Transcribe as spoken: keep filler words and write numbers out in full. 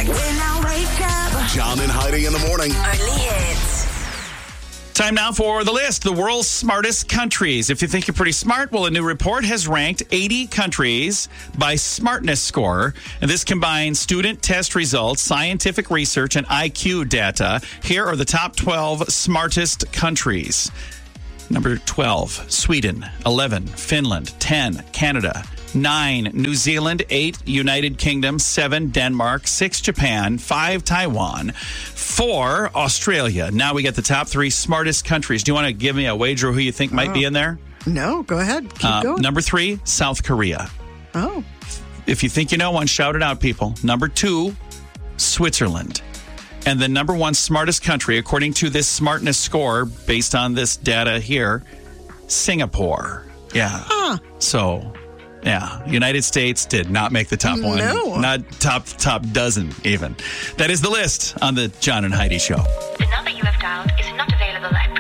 Correct. When I wake up. John and Heidi in the morning. Early hits. Time now for the list, the world's smartest countries. If you think you're pretty smart, well, a new report has ranked eighty countries by smartness score. And this combines student test results, scientific research, and I Q data. Here are the top twelve smartest countries. Number twelve, Sweden. eleven, Finland. ten, Canada. nine, New Zealand. eight, United Kingdom. seven, Denmark. six, Japan. five, Taiwan. four, Australia. Now we get the top three smartest countries. Do you want to give me a wager who you think might Oh. be in there? No, go ahead. Keep Uh, going. number three, South Korea. Oh, If you think you know one, shout it out, people. Number two, Switzerland. And the number one smartest country, according to this smartness score, based on this data here, Singapore. Yeah. Huh. So, yeah, United States did not make the top one. No. Not top top dozen even. That is the list on the John and Heidi Show. The number you have dialed is not